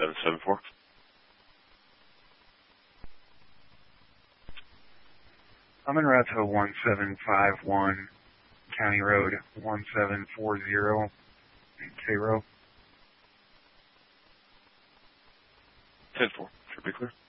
1774. I'm in route to 1751, County Road 1740, Cairo. 10-4, should be clear.